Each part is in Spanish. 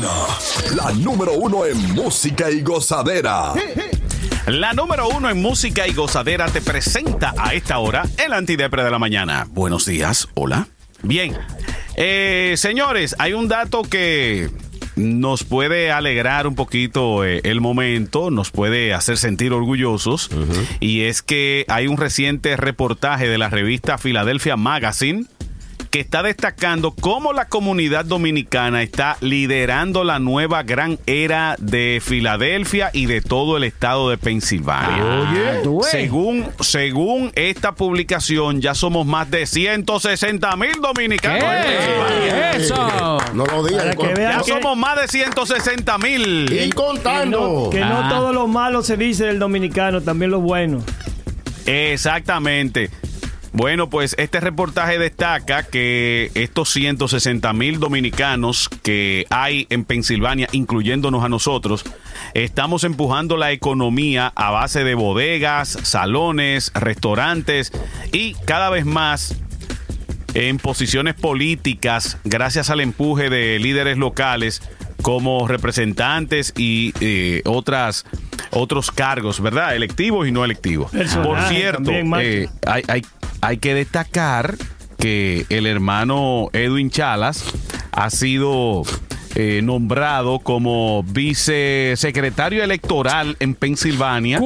mañana. La número 1 en música y gozadera. La número 1 en música y gozadera te presenta a esta hora el Antidepre de la mañana. Buenos días, hola. Bien, señores, hay un dato que nos puede alegrar un poquito el momento, nos puede hacer sentir orgullosos, y es que hay un reciente reportaje de la revista Philadelphia Magazine que está destacando cómo la comunidad dominicana está liderando la nueva gran era de Filadelfia y de todo el estado de Pensilvania. Según esta publicación, ya somos más de 160,000 dominicanos en Pensilvania. ¡Eso! No lo digan. Ya somos más de 160,000. Y contando. Que no todo lo malo se dice del dominicano, también lo bueno. Exactamente. Bueno, pues este reportaje destaca que estos 160,000 dominicanos que hay en Pensilvania, incluyéndonos a nosotros, estamos empujando la economía a base de bodegas, salones, restaurantes y cada vez más en posiciones políticas gracias al empuje de líderes locales como representantes y otros cargos, ¿verdad? Electivos y no electivos. Por cierto, hay que destacar que el hermano Edwin Chalas ha sido nombrado como vicesecretario electoral en Pensilvania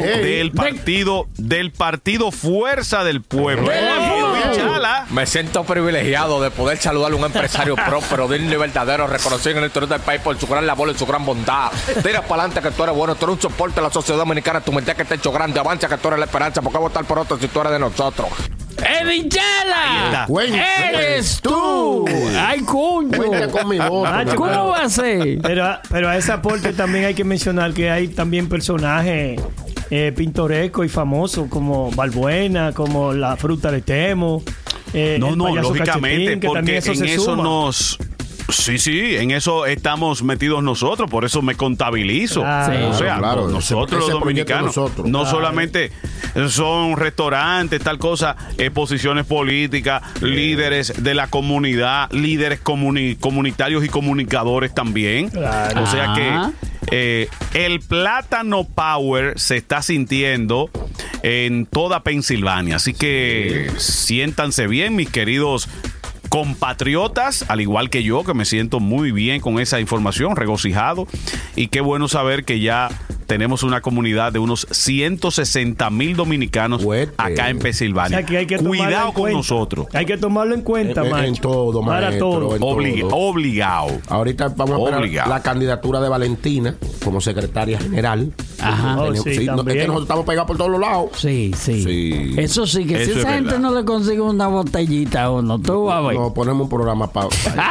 del partido Fuerza del Pueblo. Me siento privilegiado de poder saludar a un empresario próspero, digno y verdadero, reconocido en el interior del país por su gran labor y su gran bondad. Tira para adelante que tú eres bueno, tú eres un soporte de la sociedad dominicana, tu mente que te ha hecho grande, avanza que tú eres la esperanza, ¿por qué votar por otro si tú eres de nosotros? ¡Edwin Chala! ¡Eres tú! ¡Ay, coño! Cuenta con mi voz. ¿Cómo va a ser? Pero a ese aporte también hay que mencionar que hay también personajes pintorescos y famosos como Balbuena, como la fruta de Temo. Lógicamente, Cachepín, que porque eso en eso nos... Sí, en eso estamos metidos nosotros, por eso me contabilizo. Claro, nosotros los dominicanos, solamente son restaurantes, tal cosa, posiciones políticas, líderes de la comunidad, líderes comunitarios y comunicadores también. Claro. O sea que el Plátano Power se está sintiendo en toda Pensilvania, así que siéntanse bien, mis queridos compatriotas, al igual que yo, que me siento muy bien con esa información, regocijado, y qué bueno saber que ya tenemos una comunidad de unos 160,000 dominicanos acá en Pensilvania. O sea, que hay que cuidado con nosotros. Hay que tomarlo en cuenta, macho. En todo, maestro. Para todo. Obligado. Ahorita vamos a ver la candidatura de Valentina como secretaria general. Ajá. Es que nosotros estamos pegados por todos los lados. Sí. Eso sí, que si esa gente no le consigue una botellita o no, tú vas a ver. No, ponemos un programa para...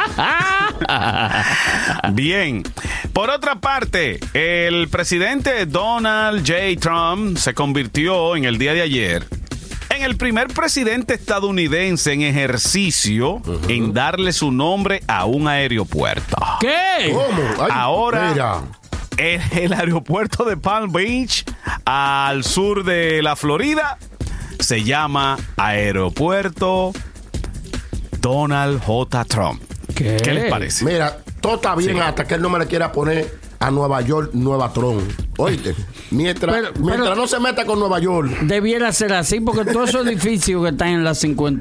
Bien. Por otra parte, el presidente Donald J. Trump se convirtió en el día de ayer en el primer presidente estadounidense en ejercicio en darle su nombre a un aeropuerto. ¿Qué? ¿Cómo? Ay, ahora, mira. el aeropuerto de Palm Beach, al sur de la Florida, se llama Aeropuerto Donald J. Trump. ¿Qué les parece? Mira, todo está bien hasta que él no me le quiera poner a Nueva York, Nueva Tron. Oíste, mientras no se meta con Nueva York. Debiera ser así, porque todos esos edificios que están en la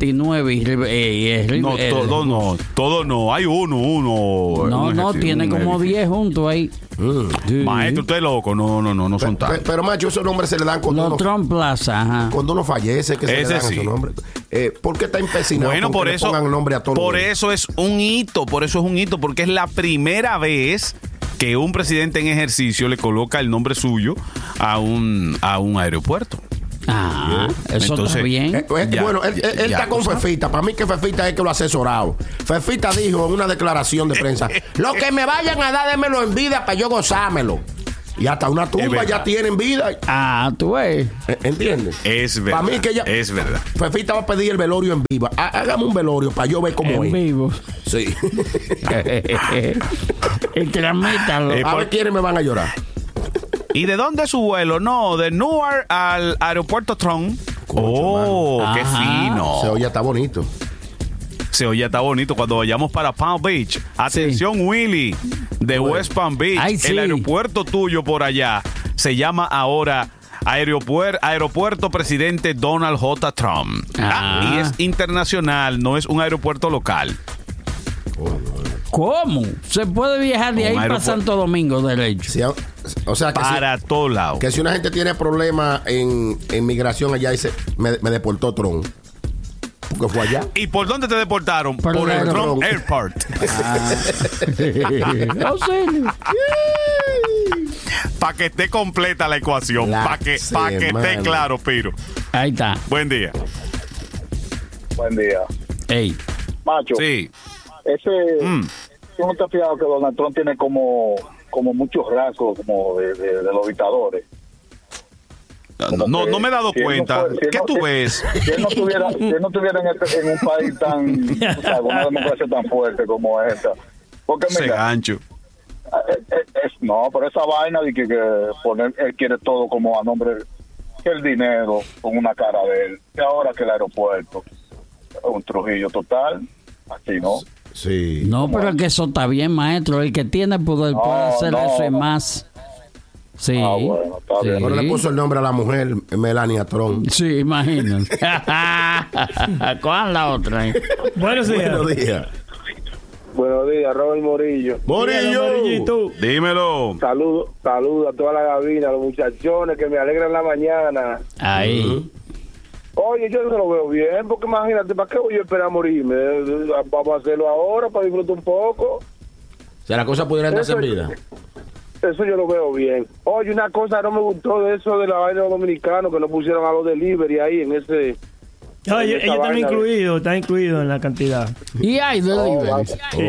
59 todo no. Hay uno. No, tiene como 10 juntos ahí. Sí. Maestro, usted es loco. No son tantos. Pero macho, esos nombres se le dan cuando uno... Trump Plaza, ajá. Cuando uno fallece, que se le dan esos nombres. ¿Por qué está empecinado? Bueno, por eso, le pongan nombre a todos? Por eso es un hito, porque es la primera vez que un presidente en ejercicio le coloca el nombre suyo a un aeropuerto. Eso está bien. Bueno, él está con Fefita. Para mí que Fefita es que lo ha asesorado. Fefita dijo en una declaración de prensa: lo que me vayan a dar, démelo en vida para yo gozármelo. Y hasta una tumba ya tienen vida. Tú ves. ¿Entiendes? Es verdad. Para mí que ya. Es verdad. Fefita va a pedir el velorio en vivo. Hágame un velorio para yo ver cómo es. En vivo. Sí. Y transmítalo. A ver quiénes me van a llorar. ¿Y de dónde es su vuelo? No, de Newark al aeropuerto Trump. Qué fino. Se oye, está bonito. Cuando vayamos para Palm Beach. Atención, Willy. de West Palm Beach. Ay, sí. El aeropuerto tuyo por allá se llama ahora Aeropuerto Presidente Donald J. Trump. Y es internacional, no es un aeropuerto local. ¿Cómo? Se puede viajar de ahí para Santo Domingo derecho. Sí, o sea que para todos lados. Que si una gente tiene problemas en migración allá, dice, me deportó Trump. Porque fue allá. ¿Y por dónde te deportaron? Por el Trump Airport. Para que esté completa la ecuación. Para que esté claro, Piro. Ahí está. Buen día. Buen día. Ey. Macho. Sí. ¿Tú no te has fijado que Donald Trump tiene como muchos rasgos como de los dictadores? No me he dado cuenta. ¿Qué tú ves? Si él no estuviera en un país tan, o sea, una democracia tan fuerte como esta. Porque ese mira, gancho. No, pero esa vaina de que poner, él quiere todo como a nombre, que el dinero con una cara de él, y ahora que el aeropuerto, un Trujillo total, así, ¿no? Sí. No, pero es que eso está bien, maestro. El que tiene poder puede hacer eso y más. Sí. Bueno, está bien. Ahora le puso el nombre a la mujer, Melania Trump. Sí, imagínate. ¿Cuál la otra? Buenos días. Buenos días. Buenos días, Robert Morillo. Morillo. Dímelo. Saludos a toda la cabina, a los muchachones que me alegran la mañana. Ahí. Oye, yo no lo veo bien, porque imagínate, ¿para qué voy a esperar a morirme? Vamos a hacerlo ahora para disfrutar un poco. O sea, la cosa pudiera estar servida. Eso yo lo veo bien. Oye, una cosa no me gustó de eso de la vaina de los dominicanos, que no pusieron a los delivery ahí en ese... ellos están incluidos en la cantidad. Y hay delivery.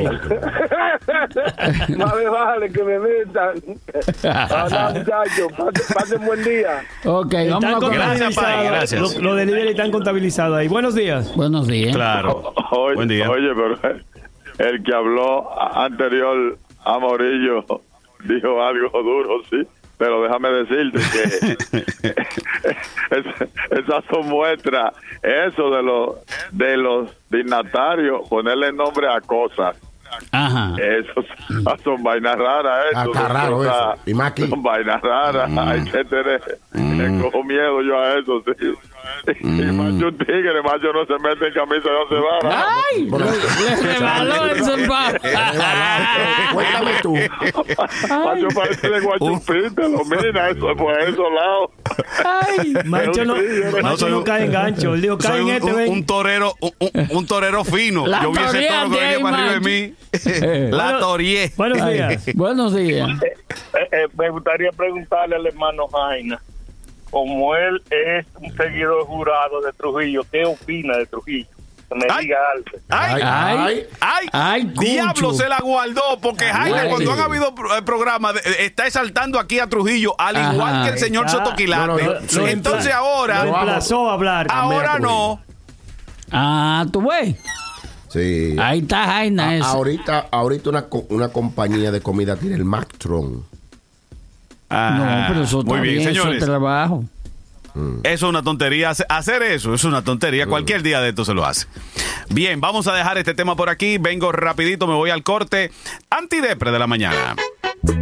Vale, que me metan. Muchachos, pasen buen día. Ok, vamos a gracias. Los delivery están contabilizados ahí. Buenos días. Buenos días. Claro. Buen día. Oye, pero el que habló anterior a Morillo dijo algo duro, sí. Pero déjame decirte que esas son muestras, eso de los dignatarios, ponerle nombre a cosas. Ajá. Eso son vainas raras. Está raro eso. Y más aquí. Son vainas raras. Hay que tener. Cojo miedo yo a eso, sí. Y macho un tigre, macho no se mete en camisa de 11 varas. ¡Ay! Le rebaló ese Cuéntame tú. Macho parece de Guachupita, lo mira, eso por esos lados. ¡Ay! Macho no cae en gancho. Él dijo, cae en un torero fino. La yo vi ese toro que venía para arriba de mí. La torié. Buenos días. Buenos días. Me gustaría preguntarle al hermano Jaina, como él es un seguidor jurado de Trujillo, ¿qué opina de Trujillo? Que me diga algo. ¡Ay! Diablo se la guardó, porque Jaina, cuando han habido programas, está exaltando aquí a Trujillo, al igual que el señor Sotoquilate. Entonces ahora... Lo emplazó a hablar. Ahora no. ¿Tú ves? Sí. Ahí está Jaina. Ahorita una compañía de comida tiene el Mactron. No, pero eso muy bien, señores. Eso trabajo. Eso es una tontería. Hacer eso es una tontería. Cualquier día de esto se lo hace. Bien, vamos a dejar este tema por aquí. Vengo rapidito, me voy al corte. Antidepre de la mañana.